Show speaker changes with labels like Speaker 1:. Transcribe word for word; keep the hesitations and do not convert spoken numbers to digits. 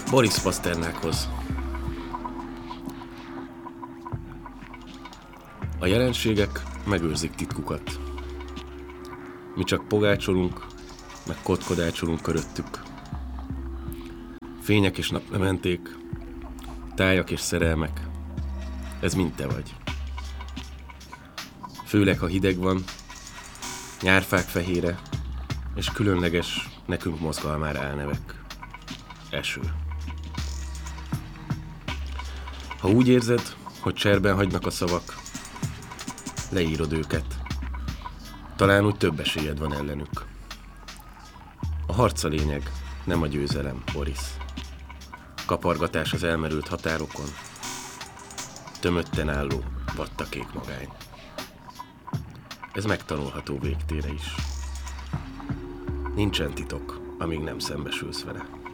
Speaker 1: Boris Paszternákhoz. A jelenségek megőrzik titkukat. Mi csak pogácsolunk, meg kotkodácsolunk köröttük. Fények és naplementék, tájak és szerelmek, ez mind te vagy. Főleg, ha hideg van, nyárfák fehére, és különleges, nekünk mozgalmára elnevek. Eső. Ha úgy érzed, hogy cserben hagynak a szavak, leírod őket. Talán úgy több esélyed van ellenük. A harc a lényeg, nem a győzelem, Boris. Kapargatás az elmerült határokon, tömötten álló, vattakék magány. Ez megtanulható végtére is. Nincsen titok, amíg nem szembesülsz vele.